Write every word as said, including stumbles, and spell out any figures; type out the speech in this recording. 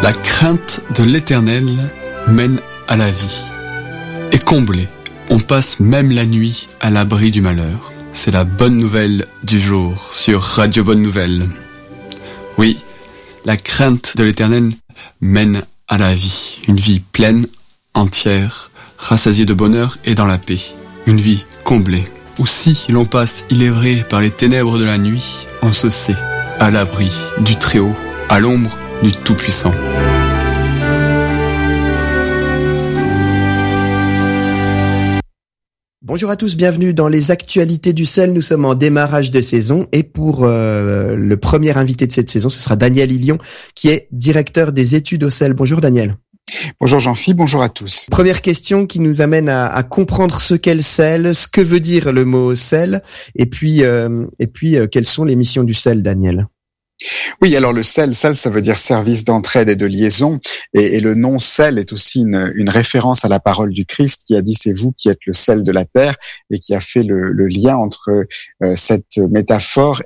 La crainte de l'Éternel mène à la vie. Et comblé, on passe même la nuit à l'abri du malheur. C'est la bonne nouvelle du jour sur Radio Bonne Nouvelle. Oui, la crainte de l'Éternel mène à la vie. Une vie pleine, entière, rassasiée de bonheur et dans la paix. Une vie comblée. Ou si l'on passe, il est vrai, par les ténèbres de la nuit, on se sait à l'abri du Très-Haut, à l'ombre du Tout-Puissant. Bonjour à tous, bienvenue dans les actualités du sel. Nous sommes en démarrage de saison et pour euh, le premier invité de cette saison, ce sera Daniel Illion qui est directeur des études au sel. Bonjour Daniel. Bonjour Jean-Philippe, bonjour à tous. Première question qui nous amène à, à comprendre ce qu'est le sel, ce que veut dire le mot sel et puis, euh, et puis euh, quelles sont les missions du sel, Daniel? Oui, alors le sel, sel, ça veut dire service d'entraide et de liaison, et, et le nom sel est aussi une, une référence à la parole du Christ qui a dit c'est vous qui êtes le sel de la terre et qui a fait le, le lien entre euh, cette métaphore